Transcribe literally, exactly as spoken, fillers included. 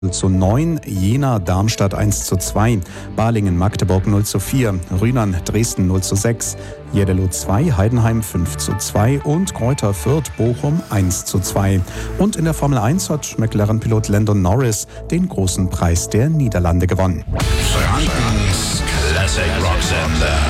null zu neun, Jena Darmstadt eins zu zwei, Balingen Magdeburg null zu vier, Rhynern Dresden null zu sechs, Jeddelo zwei, Heidenheim fünf zu zwei und Greuther Fürth Bochum eins zu zwei. Und in der Formel eins hat McLaren-Pilot Lando Norris den großen Preis der Niederlande gewonnen. Frankens Classic Rock Sender.